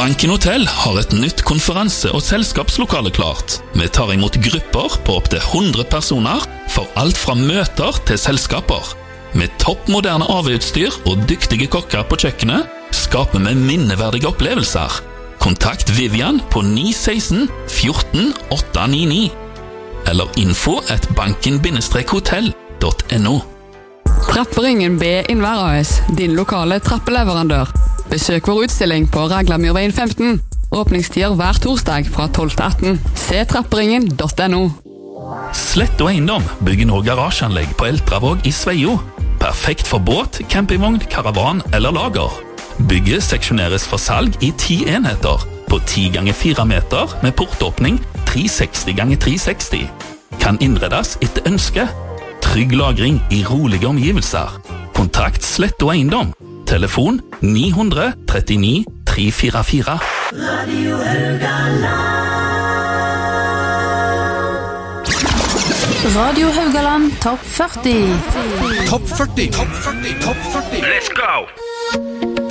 Banken Hotel har et nytt konferanse- og selskapslokale klart. Vi tar imot grupper på opp til 100 personer for alt fra møter til selskaper. Med toppmoderne AV-utstyr og dyktige kokker på kjøkkenet skaper vi minneverdige opplevelser. Kontakt Vivian på 916 14 899 eller info@banken-hotell.no. Trapperingen B Innvær AS, din lokale trappeleverandør. Besøk vår utstilling på Raglamyrveien 15. Åpningstider hver torsdag fra 12 til 18. Se trapperingen.no. Sletto Eiendom bygger nå garasjeanlegg på Eltravåg i Sveio. Perfekt for båt, campingvogn, karavan eller lager. Bygget seksjoneres for salg i 10 enheter på 10 ganger 4 meter med portåpning 360 ganger 360. Kan innredes etter ønske. Trygg lagring i rolige omgivelser. Kontakt Sletto Eiendom. Telefon 900 39 344. Radio Haugaland. Radio Haugaland Topp 40. Topp 40. Topp 40. Topp 40. Let's go!